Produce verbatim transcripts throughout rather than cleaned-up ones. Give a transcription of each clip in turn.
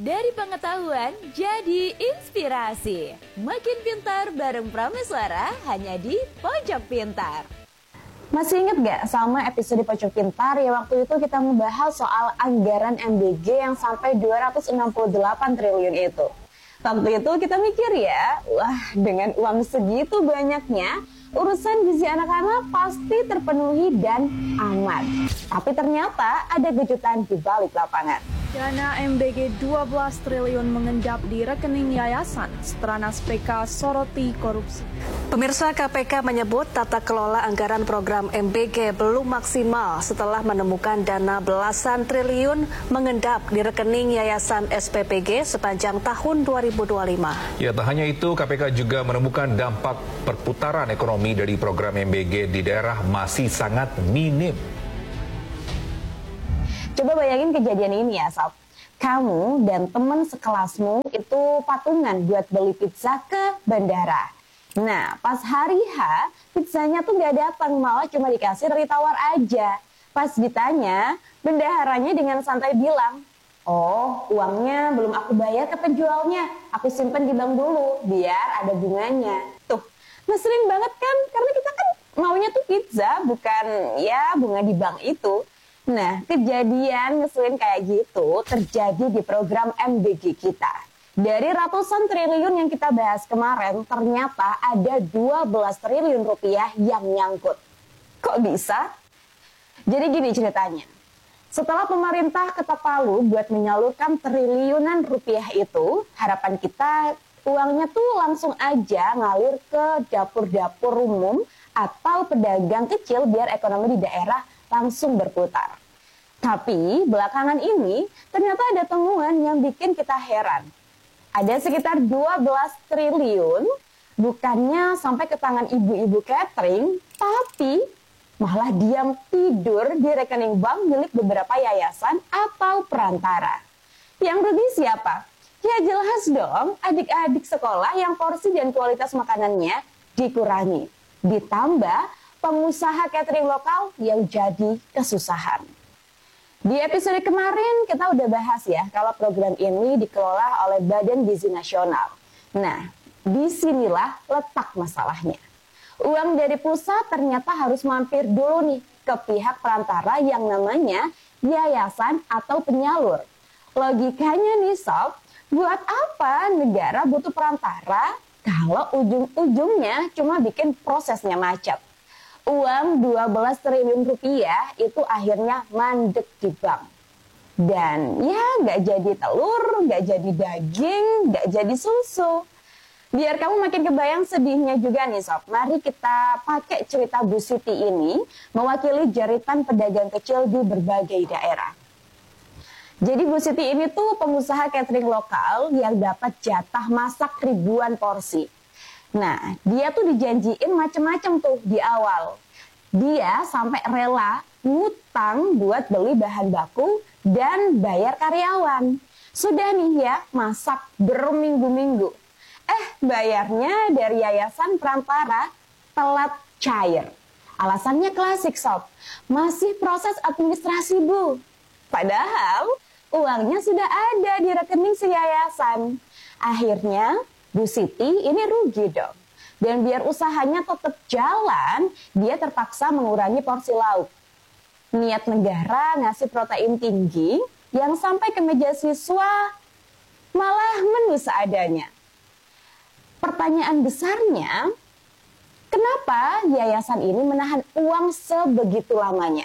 Dari pengetahuan jadi inspirasi. Makin pintar bareng Prameswara hanya di Pojok Pintar. Masih ingat gak sama episode Pojok Pintar yang waktu itu kita membahas soal anggaran M B G yang sampai dua ratus enam puluh delapan triliun itu? Waktu itu kita mikir ya, wah dengan uang segitu banyaknya, urusan gizi anak-anak pasti terpenuhi dan aman. Tapi ternyata ada kejutan di balik lapangan. Dana M B G dua belas triliun mengendap di rekening yayasan, Stranas P K soroti korupsi. Pemirsa, K P K menyebut tata kelola anggaran program M B G belum maksimal setelah menemukan dana belasan triliun mengendap di rekening yayasan S P P G sepanjang tahun dua ribu dua puluh lima. Ya, tak hanya itu, K P K juga menemukan dampak perputaran ekonomi dari program M B G di daerah masih sangat minim. Coba bayangin kejadian ini ya, Sob. Kamu dan teman sekelasmu itu patungan buat beli pizza ke bandara. Nah, pas hari H, pizzanya tuh gak datang, malah cuma dikasih dari tawar aja. Pas ditanya, bendaharanya dengan santai bilang, "Oh, uangnya belum aku bayar ke penjualnya, aku simpen di bank dulu, biar ada bunganya." Tuh, ngeselin banget kan? Karena kita kan maunya tuh pizza, bukan ya bunga di bank itu. Nah, kejadian ngeselin kayak gitu terjadi di program M B G kita. Dari ratusan triliun yang kita bahas kemarin, ternyata ada dua belas triliun rupiah yang nyangkut. Kok bisa? Jadi gini ceritanya. Setelah pemerintah ketok palu buat menyalurkan triliunan rupiah itu, harapan kita uangnya tuh langsung aja ngalir ke dapur-dapur umum atau pedagang kecil biar ekonomi di daerah langsung berputar. Tapi belakangan ini ternyata ada temuan yang bikin kita heran. Ada sekitar dua belas triliun bukannya sampai ke tangan ibu-ibu catering, tapi malah diam tidur di rekening bank milik beberapa yayasan atau perantara. Yang rugi siapa? Ya jelas dong, adik-adik sekolah yang porsi dan kualitas makanannya dikurangi. Ditambah pengusaha catering lokal yang jadi kesusahan. Di episode kemarin kita udah bahas ya kalau program ini dikelola oleh Badan Gizi Nasional. Nah, disinilah letak masalahnya. Uang dari pusat ternyata harus mampir dulu nih ke pihak perantara yang namanya yayasan atau penyalur. Logikanya nih Sob, buat apa negara butuh perantara kalau ujung-ujungnya cuma bikin prosesnya macet? Uang dua belas triliun rupiah itu akhirnya mandek di bank. Dan ya nggak jadi telur, nggak jadi daging, nggak jadi susu. Biar kamu makin kebayang sedihnya juga nih Sob, mari kita pakai cerita Bu Siti ini mewakili jeritan pedagang kecil di berbagai daerah. Jadi Bu Siti ini tuh pengusaha catering lokal yang dapat jatah masak ribuan porsi. Nah, dia tuh dijanjiin macem-macem tuh di awal. Dia sampai rela ngutang buat beli bahan baku dan bayar karyawan. Sudah nih ya, masak berminggu-minggu. Eh, bayarnya dari yayasan perantara telat cair. Alasannya klasik Sob, masih proses administrasi Bu. Padahal uangnya sudah ada di rekening si yayasan. Akhirnya Bu Siti ini rugi dong. Dan biar usahanya tetap jalan, dia terpaksa mengurangi porsi lauk. Niat negara ngasih protein tinggi yang sampai ke meja siswa malah menu seadanya. Pertanyaan besarnya, kenapa yayasan ini menahan uang sebegitu lamanya?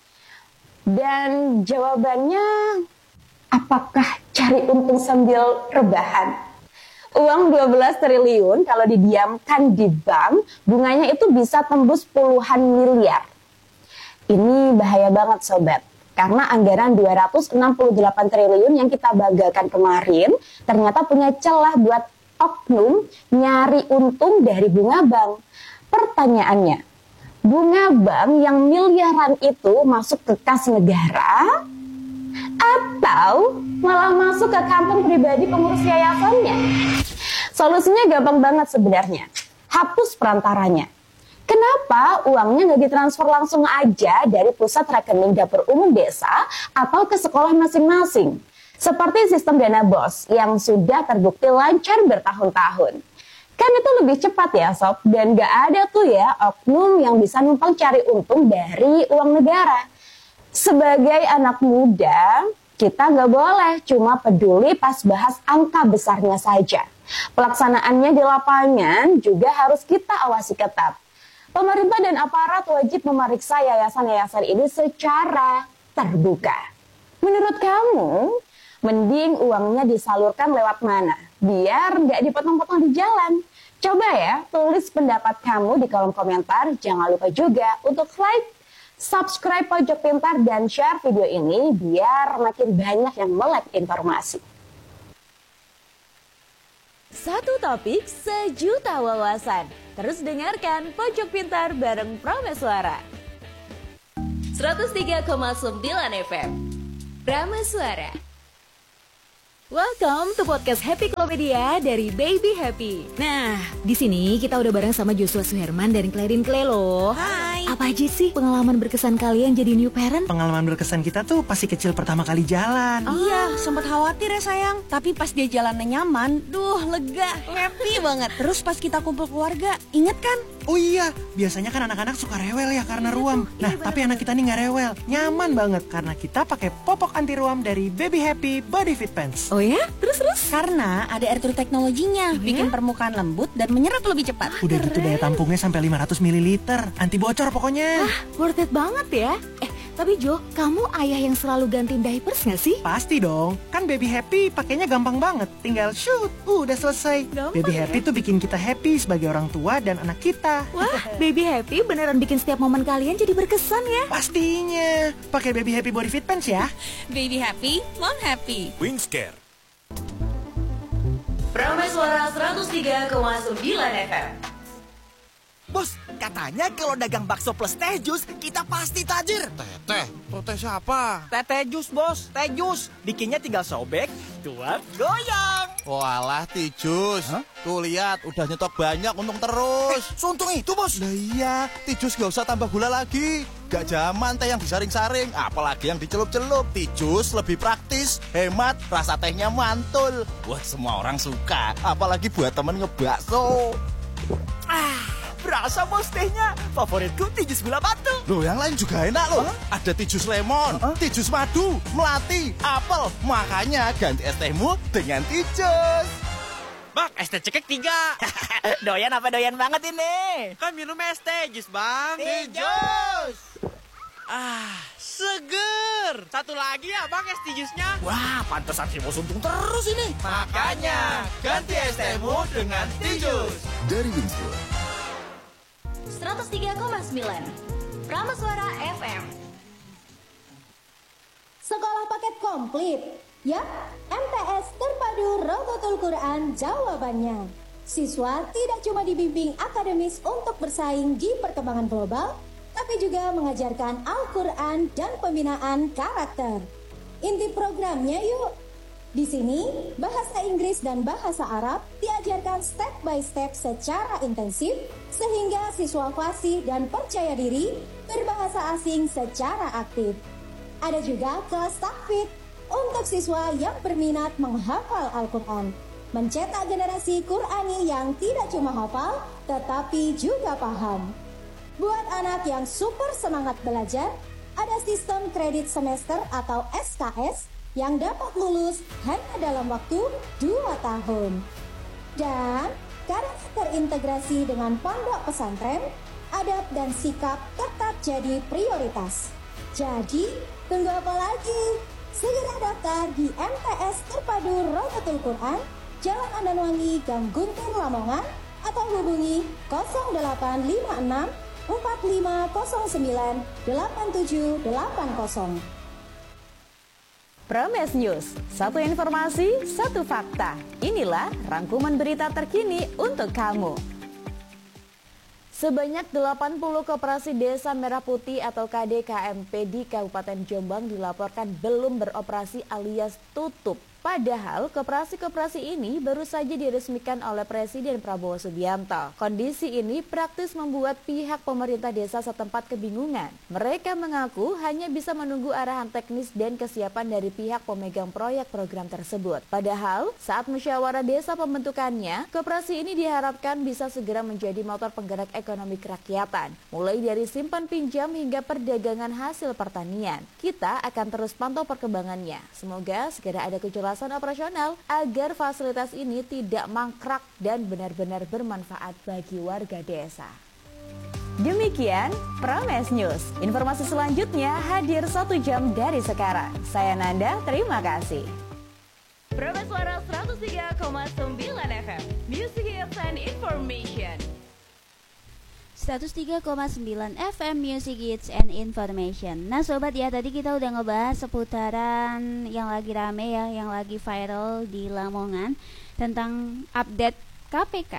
Dan jawabannya, apakah cari untung sambil rebahan? Uang dua belas triliun kalau didiamkan di bank, bunganya itu bisa tembus puluhan miliar. Ini bahaya banget sobat, karena anggaran dua ratus enam puluh delapan triliun yang kita banggakan kemarin, ternyata punya celah buat oknum nyari untung dari bunga bank. Pertanyaannya, bunga bank yang miliaran itu masuk ke kas negara? Atau malah masuk ke kantong pribadi pengurus yayasannya? Solusinya gampang banget sebenarnya. Hapus perantaranya. Kenapa uangnya nggak ditransfer langsung aja dari pusat rekening dapur umum desa atau ke sekolah masing-masing? Seperti sistem dana bos yang sudah terbukti lancar bertahun-tahun. Kan itu lebih cepat ya sob, dan gak ada tuh ya oknum yang bisa numpang cari untung dari uang negara. Sebagai anak muda, kita gak boleh cuma peduli pas bahas angka besarnya saja. Pelaksanaannya di lapangan juga harus kita awasi ketat. Pemerintah dan aparat wajib memeriksa yayasan-yayasan ini secara terbuka. Menurut kamu, mending uangnya disalurkan lewat mana? Biar nggak dipotong-potong di jalan. Coba ya, tulis pendapat kamu di kolom komentar. Jangan lupa juga untuk like, subscribe Pojok Pintar, dan share video ini biar makin banyak yang melek informasi. Satu topik, sejuta wawasan. Terus dengarkan Pojok Pintar bareng Prameswara. seratus tiga koma sembilan F M Prameswara. Welcome to podcast Happy Klomedia dari Baby Happy. Nah, di sini kita udah bareng sama Joshua Suherman dan Claudine Clay loh. Hai. Apa aja sih pengalaman berkesan kalian jadi new parent? Pengalaman berkesan kita tuh pasti kecil pertama kali jalan. Oh. Iya, sempat khawatir ya sayang. Tapi pas dia jalannya nyaman, duh lega, happy banget. Terus pas kita kumpul keluarga, inget kan? Oh iya, biasanya kan anak-anak suka rewel ya karena ruam. Nah, tapi anak kita nih nggak rewel, nyaman banget karena kita pakai popok anti ruam dari Baby Happy Body Fit Pants. Oh ya? Terus-terus? Karena ada air true teknologinya, bikin permukaan lembut dan menyerap lebih cepat. Udah gitu daya tampungnya sampai lima ratus mililiter, anti bocor pokoknya. Wah, worth it banget ya. Eh, tapi Jo, kamu ayah yang selalu gantiin diapers nggak sih? Pasti dong, kan Baby Happy pakainya gampang banget. Tinggal shoot, uh, udah selesai. Gampang Baby ya? Happy tuh bikin kita happy sebagai orang tua dan anak kita. Wah, Baby Happy beneran bikin setiap momen kalian jadi berkesan ya. Pastinya, pakai Baby Happy Body Fit Pants ya. Baby happy, mom happy. Wingscare. Prameswara seratus tiga koma sembilan F M. Bos, katanya kalau dagang bakso plus teh jus, kita pasti tajir. Teh, teh siapa? Teh jus, bos, teh jus. Bikinnya tinggal sobek, tuang, goyang. Walah, Tijus. Hah? Tuh lihat, udah nyetok banyak, untung terus. Eh, suntung itu, bos. Nah iya, Tijus gak usah tambah gula lagi. Gak zaman teh yang disaring-saring, apalagi yang dicelup-celup. Tijus lebih praktis, hemat, rasa tehnya mantul. Buat semua orang suka, apalagi buat temen ngebakso. Ah, berasa bos tehnya. Favoritku Tijus gula batu. Loh, yang lain juga enak loh. Huh? Ada Tijus lemon, huh? Tijus madu, melati, apel. Makanya ganti es tehmu dengan Tijus. Bang, es teh cekek tiga. Doyan apa doyan banget ini? Kan minum es teh jus, Bang. Tijus. Ah, seger. Satu lagi ya, Bang, es tijusnya. Wah, pantesan si bos untung terus ini. Makanya, ganti es tehmu dengan Tijus. Dari Wingswood. seratus tiga koma sembilan Prameswara F M. Sekolah paket komplit. Yap, M T S Terpadu Rototul Quran jawabannya. Siswa tidak cuma dibimbing akademis untuk bersaing di perkembangan global, tapi juga mengajarkan Al-Quran dan pembinaan karakter. Inti programnya yuk. Di sini, bahasa Inggris dan bahasa Arab diajarkan step by step secara intensif, sehingga siswa fasih dan percaya diri berbahasa asing secara aktif. Ada juga kelas tahfidz untuk siswa yang berminat menghafal Al-Quran, mencetak generasi Qurani yang tidak cuma hafal, tetapi juga paham. Buat anak yang super semangat belajar, ada sistem kredit semester atau S K S yang dapat lulus hanya dalam waktu dua tahun. Dan karena terintegrasi dengan pondok pesantren, adab dan sikap tetap jadi prioritas. Jadi, tunggu apa lagi? Segera daftar di M T S Terpadu Rototul Quran, Jalan Andanwangi, Gang Guntur, Lamongan, atau hubungi nol delapan lima enam empat lima nol sembilan delapan tujuh delapan nol. Prames News, satu informasi, satu fakta. Inilah rangkuman berita terkini untuk kamu. Sebanyak delapan puluh koperasi Desa Merah Putih atau K D K M P di Kabupaten Jombang dilaporkan belum beroperasi alias tutup Padahal koperasi-koperasi ini baru saja diresmikan oleh Presiden Prabowo Subianto. Kondisi ini praktis membuat pihak pemerintah desa setempat kebingungan. Mereka mengaku hanya bisa menunggu arahan teknis dan kesiapan dari pihak pemegang proyek program tersebut. Padahal saat musyawarah desa pembentukannya, koperasi ini diharapkan bisa segera menjadi motor penggerak ekonomi kerakyatan, mulai dari simpan pinjam hingga perdagangan hasil pertanian. Kita akan terus pantau perkembangannya. Semoga segera ada kejelasan operasional agar fasilitas ini tidak mangkrak dan benar-benar bermanfaat bagi warga desa. Demikian Prames News. Informasi selanjutnya hadir satu jam dari sekarang. Saya Nanda, terima kasih. Prames Suara seratus tiga koma sembilan F M, Music Hits and Information. seratus tiga koma sembilan F M Music Hits and Information. Nah sobat ya, tadi kita udah ngebahas seputaran yang lagi rame ya, yang lagi viral di Lamongan tentang update K P K.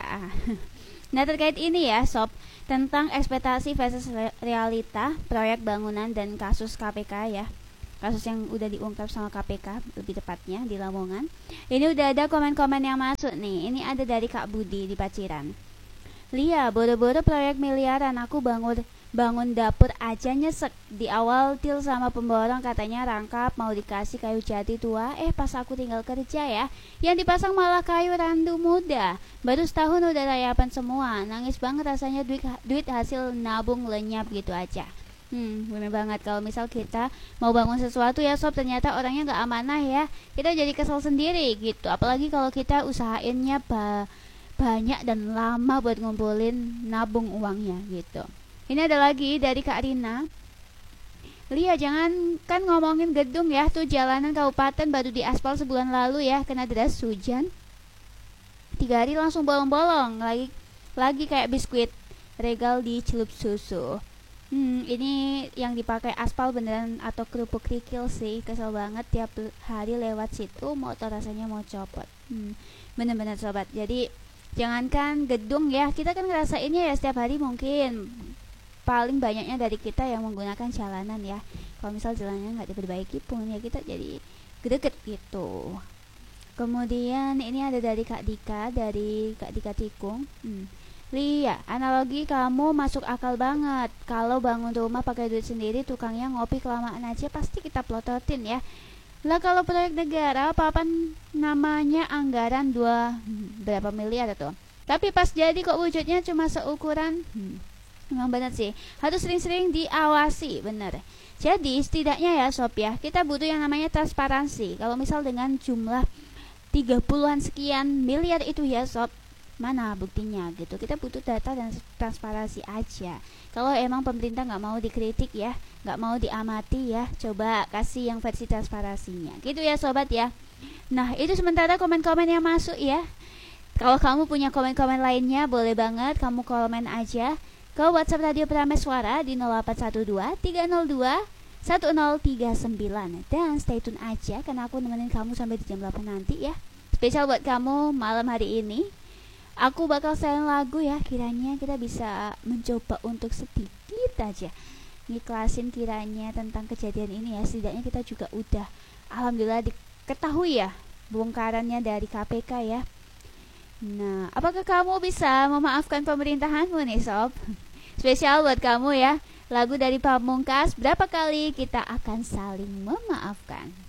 Nah terkait ini ya sob, tentang ekspektasi versus realita proyek bangunan dan kasus K P K ya, kasus yang udah diungkap sama K P K lebih tepatnya di Lamongan. Ini udah ada komen-komen yang masuk nih. Ini ada dari Kak Budi di Paciran. Lia, boro-boro proyek miliaran aku bangun bangun dapur aja nyesek. Di awal til sama pemborong katanya rangkap mau dikasih kayu jati tua. Eh pas aku tinggal kerja ya, yang dipasang malah kayu randu muda. Baru setahun udah rayapan semua. Nangis banget rasanya, duit, duit hasil nabung lenyap gitu aja. Hmm, bener banget kalau misal kita mau bangun sesuatu ya sob, ternyata orangnya gak amanah ya, kita jadi kesel sendiri gitu. Apalagi kalau kita usahainnya ba banyak dan lama buat ngumpulin nabung uangnya gitu. Ini ada lagi dari Kak Rina. Lia, jangan kan ngomongin gedung ya, tuh jalanan kabupaten baru diaspal sebulan lalu ya, kena deras hujan tiga hari langsung bolong-bolong, lagi lagi kayak biskuit regal dicelup susu. Hmm, ini yang dipakai aspal beneran atau kerupuk kerikil sih, kesel banget tiap hari lewat situ motor rasanya mau copot. Hmm, bener-bener sobat, jadi jangankan gedung ya, kita kan ngerasainnya ya setiap hari. Mungkin paling banyaknya dari kita yang menggunakan jalanan ya. Kalau misal jalannya nggak diperbaiki pun ya kita jadi greget gitu. Kemudian ini ada dari Kak Dika, dari Kak Dika Tikung. hmm. Lia, analogi kamu masuk akal banget. Kalau bangun rumah pakai duit sendiri, tukangnya ngopi kelamaan aja pasti kita plototin ya. Lah kalau proyek negara apa-apa namanya anggaran dua berapa miliar tuh. Tapi pas jadi kok wujudnya cuma seukuran. Hmm, memang benar sih. Harus sering-sering diawasi, bener. Jadi setidaknya ya sob ya, kita butuh yang namanya transparansi. Kalau misal dengan jumlah tiga puluhan sekian miliar itu ya sob, mana buktinya gitu. Kita butuh data dan transparansi aja. Kalau emang pemerintah nggak mau dikritik ya, nggak mau diamati ya, coba kasih yang versi transparansinya gitu ya sobat ya. Nah itu sementara komen-komen yang masuk ya. Kalau kamu punya komen-komen lainnya, boleh banget kamu komen aja ke WhatsApp Radio Prames Suara di nol delapan satu dua tiga nol dua satu nol tiga sembilan. Dan stay tune aja karena aku nemenin kamu sampai di jam delapan nanti ya. Spesial buat kamu malam hari ini. Aku bakal sayang lagu ya, kiranya kita bisa mencoba untuk sedikit aja ngiklasin kiranya tentang kejadian ini ya. Setidaknya kita juga udah alhamdulillah diketahui ya bongkarannya dari K P K ya. Nah, apakah kamu bisa memaafkan pemerintahanmu nih sob? Spesial buat kamu ya, lagu dari Pamungkas, berapa kali kita akan saling memaafkan.